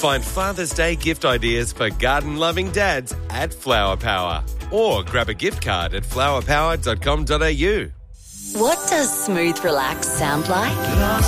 Find Father's Day gift ideas for garden-loving dads at Flower Power. Or grab a gift card at flowerpower.com.au. What does smooth relax sound like?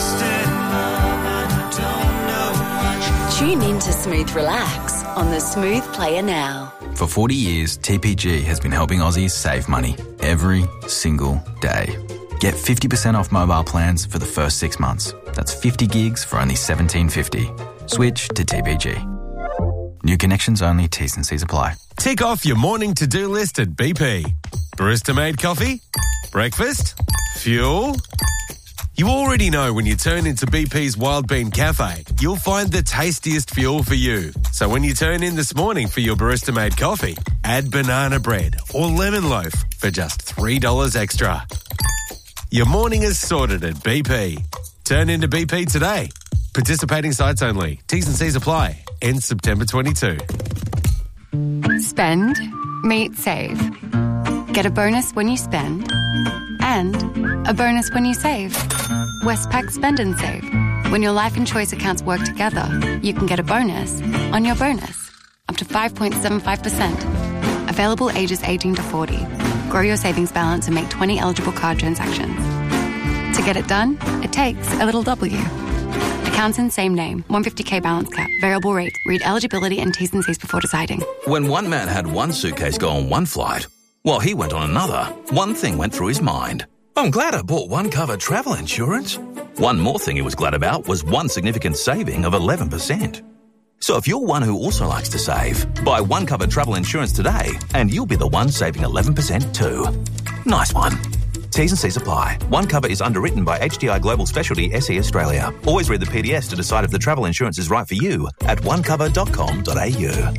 Tune in to Smooth Relax on the Smooth Player now. For 40 years, TPG has been helping Aussies save money every single day. Get 50% off mobile plans for the first 6 months. That's 50 gigs for only $17.50. Switch to TPG. New connections only, T's and C's apply. Tick off your morning to-do list at BP. Barista-made coffee? Breakfast? Fuel? You already know when you turn into BP's Wild Bean Cafe, you'll find the tastiest fuel for you. So when you turn in this morning for your barista-made coffee, add banana bread or lemon loaf for just $3 extra. Your morning is sorted at BP. Turn into BP today. Participating sites only. T's and C's apply. Ends September 22. Spend, meet, save. Get a bonus when you spend and a bonus when you save. Westpac Spend and Save. When your life and choice accounts work together, you can get a bonus on your bonus, up to 5.75%. Available ages 18 to 40. Grow your savings balance and make 20 eligible card transactions. To get it done, it takes a little W. Accounts in same name. 150k balance cap. Variable rate. Read eligibility and T's and C's before deciding. When one man had one suitcase go on one flight, while he went on another, one thing went through his mind. I'm glad I bought one cover travel insurance. One more thing he was glad about was one significant saving of 11%. So if you're one who also likes to save, buy one cover travel insurance today and you'll be the one saving 11% too. Nice one. T's and C's apply. One cover is underwritten by HDI Global Specialty SE Australia. Always read the PDS to decide if the travel insurance is right for you at onecover.com.au.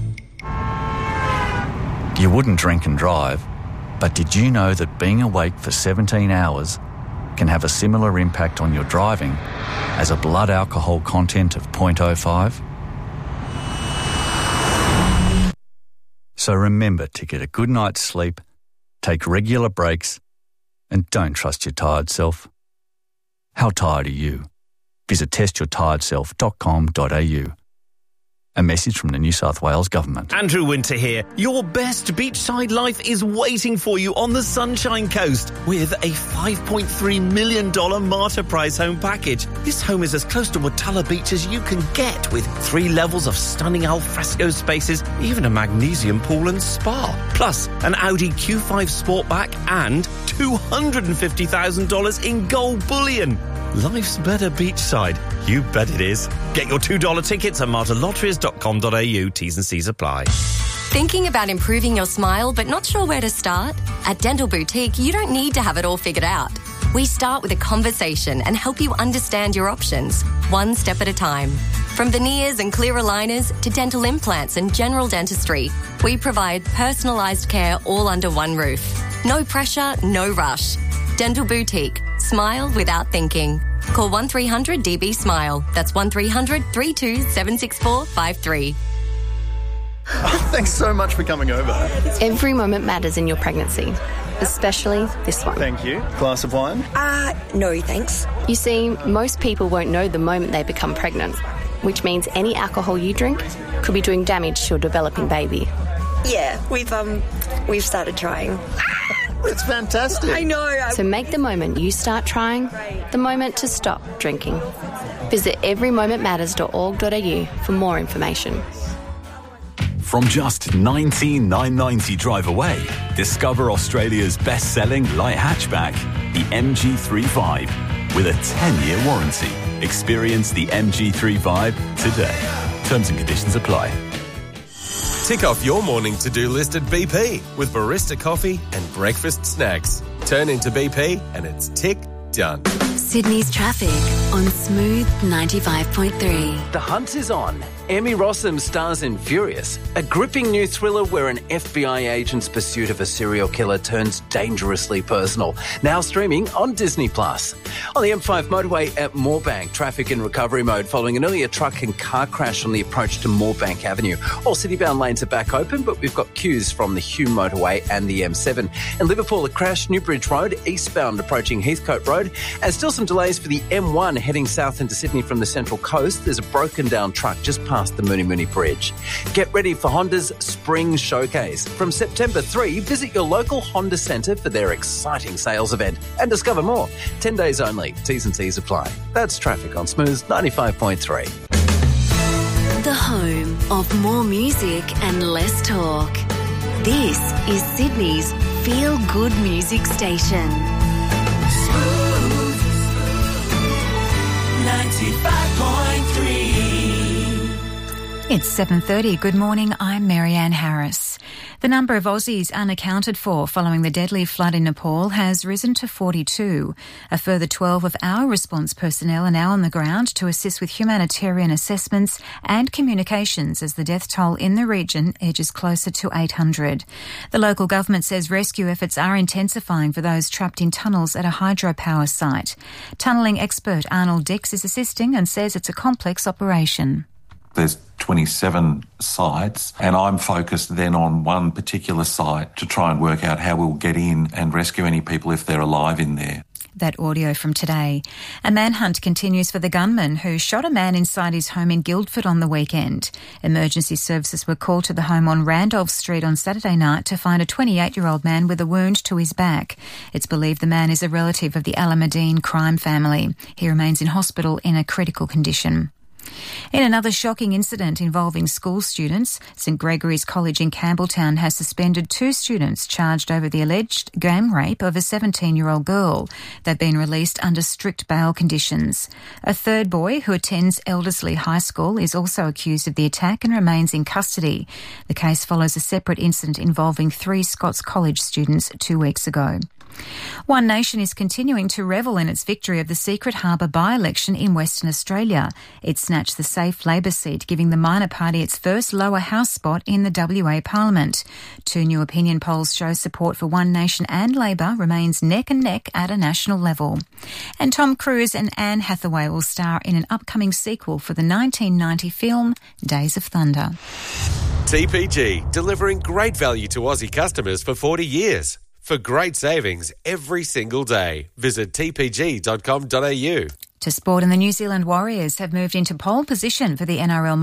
You wouldn't drink and drive, but did you know that being awake for 17 hours can have a similar impact on your driving as a blood alcohol content of 0.05? So remember to get a good night's sleep, take regular breaks, and don't trust your tired self. How tired are you? Visit testyourtiredself.com.au. A message from the New South Wales Government. Andrew Winter here. Your best beachside life is waiting for you on the Sunshine Coast with a $5.3 million Martyr Prize home package. This home is as close to Watala Beach as you can get, with 3 levels of stunning alfresco spaces, even a magnesium pool and spa. Plus, an Audi Q5 Sportback and $250,000 in gold bullion. Life's better beachside. You bet it is. Get your $2 tickets at martyrlotteries.com.au. T's and C's apply. Thinking about improving your smile but not sure where to start? At Dental Boutique, you don't need to have it all figured out. We start with a conversation and help you understand your options, one step at a time. From veneers and clear aligners to dental implants and general dentistry, we provide personalised care all under one roof. No pressure, no rush. Dental Boutique. Smile without thinking. Call 1300 DB Smile. That's 1300 32 764 53. Thanks so much for coming over. Every moment matters in your pregnancy, especially this one. Thank you. Glass of wine? No, thanks. You see, most people won't know the moment they become pregnant, which means any alcohol you drink could be doing damage to your developing baby. Yeah, we've started trying. It's fantastic. I know. So make the moment you start trying the moment to stop drinking. Visit everymomentmatters.org.au for more information. From just $19,990 drive away, discover Australia's best-selling light hatchback, the MG35, with a 10-year warranty. Experience the MG35 today. Terms and conditions apply. Tick off your morning to-do list at BP with barista coffee and breakfast snacks. Turn into BP and it's tick done. Sydney's traffic on Smooth 95.3. The hunt is on. Emmy Rossum stars in Furious, a gripping new thriller where an FBI agent's pursuit of a serial killer turns dangerously personal. Now streaming on Disney+. On the M5 motorway at Moorebank, traffic in recovery mode following an earlier truck and car crash on the approach to Moorebank Avenue. All city-bound lanes are back open, but we've got queues from the Hume motorway and the M7. In Liverpool, a crash, Newbridge Road, eastbound approaching Heathcote Road, and still Still some delays for the M1 heading south into Sydney from the Central Coast. There's a broken down truck just past the Mooney Mooney Bridge. Get ready for Honda's Spring Showcase. From September 3, visit your local Honda Centre for their exciting sales event and discover more. 10 days only. T's and C's apply. That's traffic on Smooth 95.3. The home of more music and less talk. This is Sydney's feel-good music station. Smooth 95.3. It's 7:30. Good morning, I'm Marianne Harris. The number of Aussies unaccounted for following the deadly flood in Nepal has risen to 42. A further 12 of our response personnel are now on the ground to assist with humanitarian assessments and communications as the death toll in the region edges closer to 800. The local government says rescue efforts are intensifying for those trapped in tunnels at a hydropower site. Tunnelling expert Arnold Dix is assisting and says it's a complex operation. There's 27 sites, and I'm focused then on one particular site to try and work out how we'll get in and rescue any people if they're alive in there. That audio from today. A manhunt continues for the gunman who shot a man inside his home in Guildford on the weekend. Emergency services were called to the home on Randolph Street on Saturday night to find a 28-year-old man with a wound to his back. It's believed the man is a relative of the Alameddine crime family. He remains in hospital in a critical condition. In another shocking incident involving school students, St Gregory's College in Campbelltown has suspended 2 students charged over the alleged gang rape of a 17-year-old girl. They've been released under strict bail conditions. A third boy who attends Elderslie High School is also accused of the attack and remains in custody. The case follows a separate incident involving 3 Scots College students 2 weeks ago. One Nation is continuing to revel in its victory of the Secret Harbour by-election in Western Australia. It snatched the safe Labor seat, giving the minor party its first lower house spot in the WA Parliament. 2 new opinion polls show support for One Nation and Labor remains neck and neck at a national level. And Tom Cruise and Anne Hathaway will star in an upcoming sequel for the 1990 film Days of Thunder. TPG, delivering great value to Aussie customers for 40 years. For great savings every single day, visit tpg.com.au. To sport, and the New Zealand Warriors have moved into pole position for the NRL